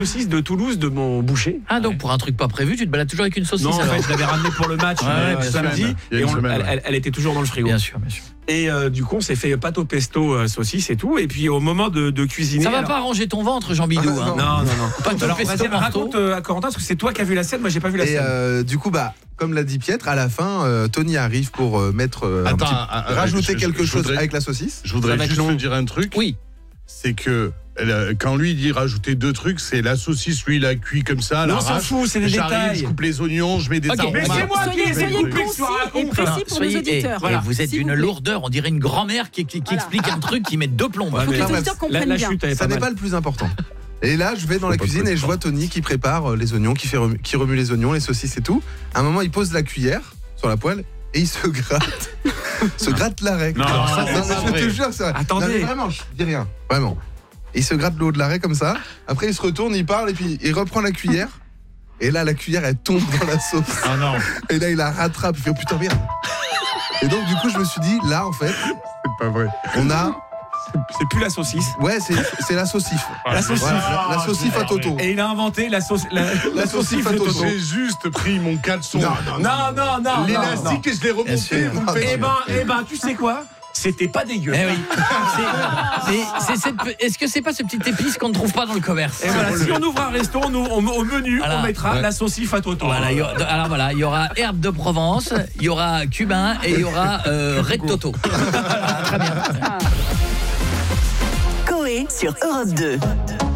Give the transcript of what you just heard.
saucisse de Toulouse de mon boucher. Ah, donc pour un truc pas prévu, tu te balades toujours avec une saucisse. Non, en alors. fait, je l'avais ramenée pour le match samedi, et elle était toujours dans le frigo. Bien sûr. Et du coup, on s'est fait pâte au pesto, saucisse et tout. Et puis au moment de cuisiner, ça va pas arranger ton ventre, Jean Bidou. Non. Pâte au pesto, raconte à Corentin, parce que c'est toi qui as vu la scène, moi j'ai pas vu la scène. Et du coup, comme l'a dit Pietre, à la fin, Tony arrive pour rajouter quelque chose avec la saucisse. Je voudrais juste te dire un truc. Oui. C'est que quand lui dit rajouter 2 trucs, c'est la saucisse, lui il a cuit comme ça. Non, on s'en fout, c'est des détails. Je coupe les oignons, je mets des aromates. Mais c'est moi qui ai soyez concis et précis pour nos auditeurs. Voilà. Vous êtes d'une lourdeur, on dirait une grand-mère qui explique un truc qui met 2 plombs. Il faut que les auditeurs comprennent bien. Ça n'est pas le plus important. Et là, je vais dans la cuisine et je vois Tony qui prépare les oignons, qui remue les oignons, les saucisses et tout. À un moment, il pose la cuillère sur la poêle et il se gratte l'arrêt. Non, je te jure, c'est vrai. Attendez. Non, vraiment, je dis rien. Vraiment. Il se gratte le haut de l'arrêt comme ça. Après, il se retourne, il parle et puis il reprend la cuillère. Et là, la cuillère, elle tombe dans la sauce. Ah non. Et là, il la rattrape. Il fait, oh putain, merde. Et donc, du coup, je me suis dit, là, en fait, c'est pas vrai. On a... C'est plus la saucisse. Ouais, c'est la saucisse. La saucisse. La saucisse à Toto. Et il a inventé la saucisse à Toto. J'ai juste pris mon caleçon. Non. L'élastique et je l'ai remonté. Eh ben, tu sais quoi ? C'était pas dégueu. Eh oui. Est-ce que c'est pas ce petit épice qu'on ne trouve pas dans le commerce ? Et voilà, si on ouvre un resto, au menu, on mettra la saucisse à Toto. Voilà, il y aura herbe de Provence, il y aura cubain et il y aura Red Toto. Très bien. Coé sur Europe 2.